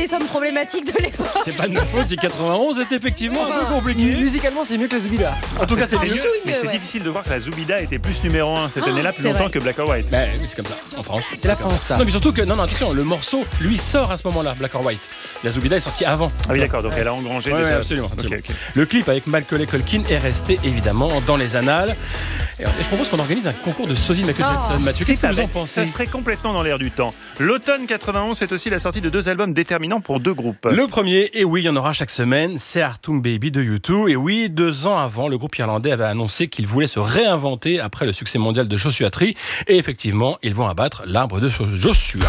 dessins de problématiques de l'époque. C'est pas de ma faute si 91 est effectivement un peu compliqué. Musicalement, c'est mieux que la Zoubida. En tout cas, c'est un mieux. chouille Mais mieux, c'est ouais. difficile de voir que la Zoubida était plus numéro 1 cette année-là, plus c'est longtemps vrai. que Black or White. Bah oui, c'est comme ça, en France. C'est la France, ça. Non, mais surtout que, non, attention, le morceau, lui, sort à ce moment-là, Black or White. La Zoubida est sortie avant. Ah oui, d'accord, donc elle a engrangé Ouais, déjà. absolument. Ok, ok. Le clip avec Macaulay Culkin est resté évidemment dans les annales. Et je propose qu'on organise un concours de sosie de Michael Jackson. Mathieu, qu'est-ce que vous en pensez? Ça serait complètement dans l'air du temps. L'automne 91, c'est aussi la sortie de 2 albums déterminants pour 2 groupes. Le premier, et oui, il y en aura chaque semaine, c'est Artum Baby de U2. Et oui, 2 ans avant, le groupe irlandais avait annoncé qu'il voulait se réinventer après le succès mondial de Joshua Tree. Et effectivement, ils vont abattre l'arbre de Joshua.